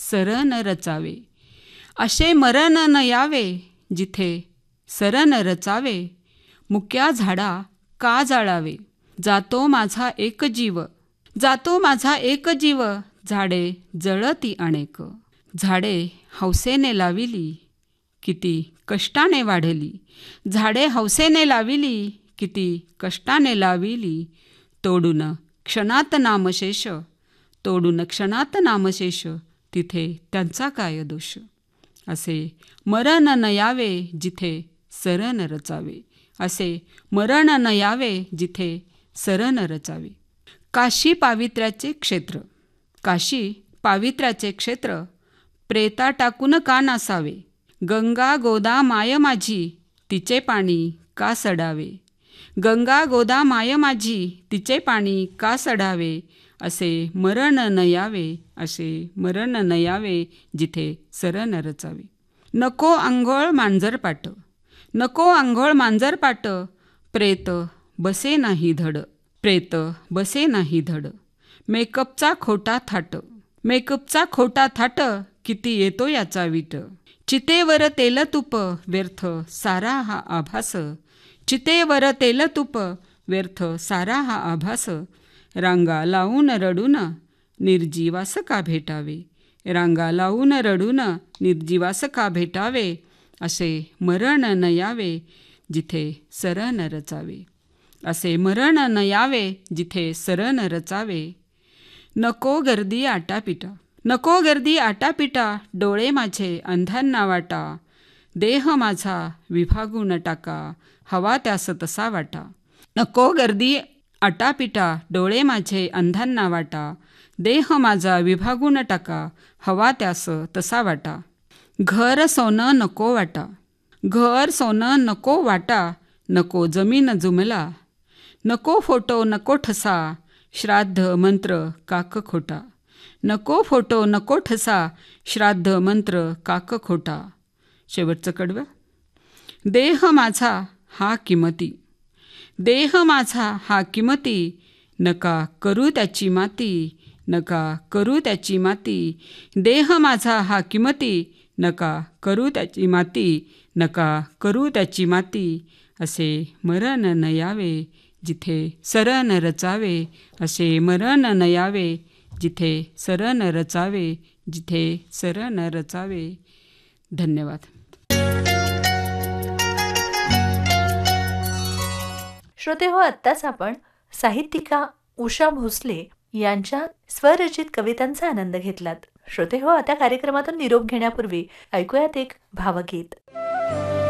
सरण रचावे. असे मरण न यावे जिथे सरण रचावे. मुक्या झाडा का जाळावे. जातो माझा एक जीव, जातो माझा एक जीव. झाडे जळती अनेक. झाडे हौसेने लाविली, किती कष्टाने वाढली. झाडे हौसेने लाविली, किती कष्टाने लाविली. तोडून क्षणात नामशेष, तोडून क्षणात नामशेष. तिथे त्यांचा काय दोष. असे मरण न यावे जिथे सरण रचावे. असे मरण न यावे जिथे सरण रचावे. काशी पावित्र्याचे क्षेत्र, काशी पावित्र्याचे क्षेत्र. प्रेता टाकून का नासावे. गंगा गोदा माय माझी, तिचे पाणी का सडावे. गंगा गोदा माय माझी, तिचे पाणी का सडावे. असे मरण न यावे, असे मरण न यावे जिथे सरण रचावे. नको आंघोळ मांजरपाट, नको आंघोळ मांजरपाट. प्रेत बसे नाही धड, प्रेत बसे नाही धड. मेकअपचा खोटा थाट, मेकअपचा खोटा थाट. किती येतो याचा वीट. चितेवर तेल तूप व्यर्थ सारा हा आभास. चितेवर तेल तूप व्यर्थ सारा हा आभास. रांगा लावून रडून निर्जीवास का भेटावे. रांगा लावून रडून निर्जीवास का भेटावे. असे मरण न यावे जिथे सरण रचावे. असे मरण न यावे जिथे सरण रचावे. नको गर्दी आटापिटा, नको गर्दी आटापिटा. डोळे माझे अंधांना वाटा. देह माझा विभागून टाका, हवा त्यास तसा वाटा. नको गर्दी आटापिटा. डोळे माझे अंधांना वाटा. देह माझा विभागून टाका, हवा त्यास तसा वाटा. घर सोनं नको वाटा, घर सोनं नको वाटा. नको जमीन जुमला, नको फोटो नको ठसा. श्राद्ध मंत्र काक खोटा. नको फोटो नको ठसा. श्राद्ध मंत्र काक खोटा. शेवटचं कडवं. देह माझा हा किमती, देह माझा हा किमती. नका करू त्याची माती, नका करू त्याची माती. देह माझा हा किमती. नका करू त्याची माती, नका करू त्याची माती. असे मरण न यावे जिथे सरण रचावे. असे मरण न यावे जिथे सरण रचावे, जिथे सरण रचावे. धन्यवाद. श्रोते हो, आत्ताच आपण साहित्यिका उषा भोसले यांच्या स्वरचित कवितांचा आनंद घेतलात. श्रोते हो, आता कार्यक्रमातून निरोप घेण्यापूर्वी ऐकूयात एक भावगीत.